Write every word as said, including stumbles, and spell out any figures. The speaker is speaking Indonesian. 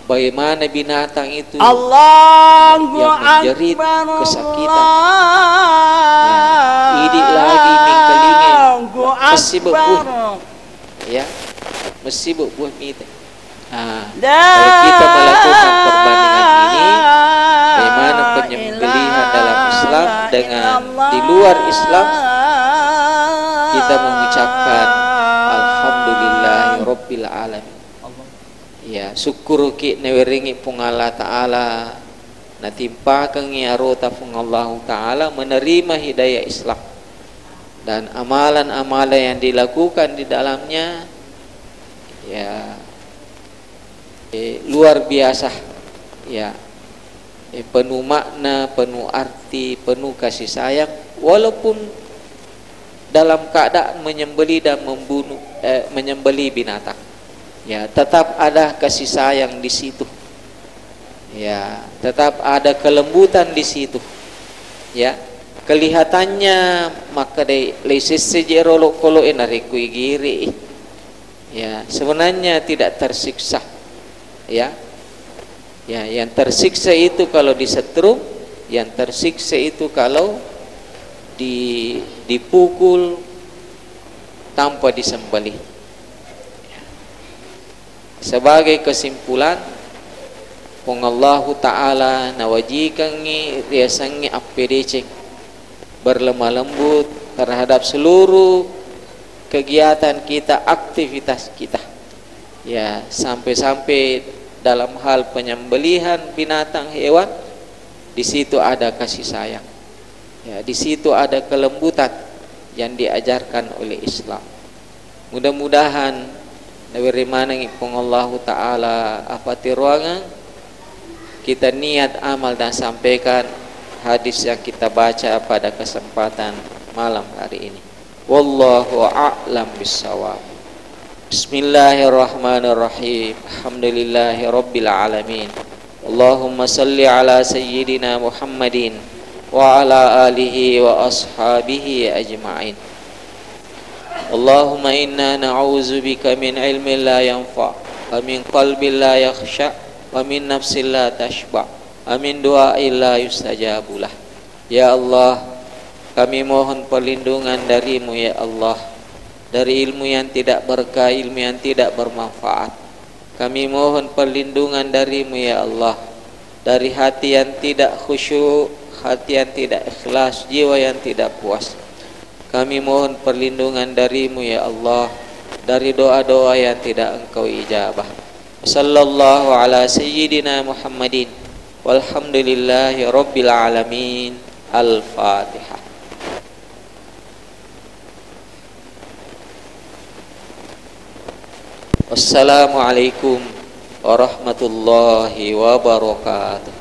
bagaimana binatang itu Allahu yang menjerit Akbar, kesakitan. Ya, idik lagi mingkelingin mesti berbuah, ya, mesti berbuah mita. Nah, kalau kita melakukan perbandingan ini, bagaimana penyembelihan dalam Islam dengan di luar Islam, kita mengucapkan alhamdulillahi rabbil alamin. Ya, syukur ki newiringi pung Allah Ta'ala na timpakan ngi arota pung Allah Ta'ala menerima hidayah Islam dan amalan-amalan yang dilakukan di dalamnya ya eh, luar biasa, ya eh, penuh makna, penuh arti, penuh kasih sayang, walaupun dalam keadaan menyembeli dan membunuh eh, menyembeli binatang. Ya, tetap ada kasih sayang di situ. Ya, tetap ada kelembutan di situ. Ya, kelihatannya maka dei lesis sejerolok kolo enariku giri. Ya, sebenarnya tidak tersiksa. Ya. Ya, yang tersiksa itu kalau disetrum, yang tersiksa itu kalau di dipukul tanpa disembelih. Sebagai kesimpulan, pung Allah Ta'ala nawajikangi riasangi apedeceng berlemah lembut terhadap seluruh kegiatan kita, aktivitas kita. Ya, sampai-sampai dalam hal penyembelihan binatang hewan, di situ ada kasih sayang. Ya, di situ ada kelembutan yang diajarkan oleh Islam. Mudah-mudahan dari mana ngipung Allah Ta'ala afati ruangan kita niat amal dan sampaikan hadis yang kita baca pada kesempatan malam hari ini. Wallahu a'lam bissawab. Bismillahirrahmanirrahim. Alhamdulillahi rabbil alamin. Allahumma salli ala sayyidina Muhammadin wa ala alihi wa ashabihi ajma'in. Allahumma inna na'udzu bika min ilmin la yanfa' wa min qalbin la yakhsha' wa min nafsin la tashba' wa min du'ain la yustajabulah. Ya Allah, kami mohon perlindungan darimu ya Allah, dari ilmu yang tidak berkah, ilmu yang tidak bermanfaat. Kami mohon perlindungan darimu ya Allah, dari hati yang tidak khusyuk, hati yang tidak ikhlas, jiwa yang tidak puas. Kami mohon perlindungan darimu ya Allah, dari doa-doa yang tidak engkau ijabah. Sallallahu ala sayyidina Muhammadin walhamdulillahi rabbil alamin. Al-Fatihah. Wassalamualaikum warahmatullahi wabarakatuh.